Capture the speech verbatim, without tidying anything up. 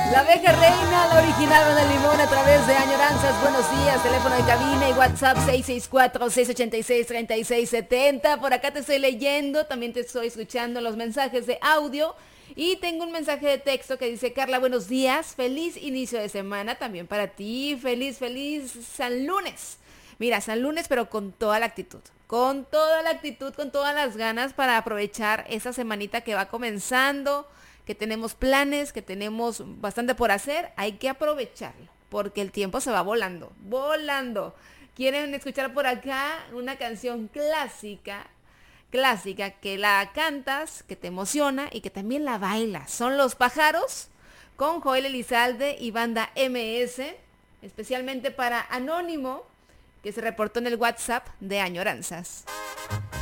La abeja reina, la original del limón a través de Añoranzas. Buenos días, teléfono de cabina y WhatsApp seis seis cuatro, seis ocho seis, tres seis siete cero. Por acá te estoy leyendo, también te estoy escuchando los mensajes de audio. Y tengo un mensaje de texto que dice: Carla, buenos días, feliz inicio de semana también para ti, feliz, feliz San Lunes. Mira, San Lunes, pero con toda la actitud, con toda la actitud, con todas las ganas para aprovechar esa semanita que va comenzando, que tenemos planes, que tenemos bastante por hacer. Hay que aprovecharlo, porque el tiempo se va volando, volando. ¿Quieren escuchar por acá una canción clásica? Clásica, que la cantas, que te emociona y que también la bailas. Son Los Pájaros, con Joel Elizalde y banda M S, especialmente para Anónimo, que se reportó en el WhatsApp de Añoranzas.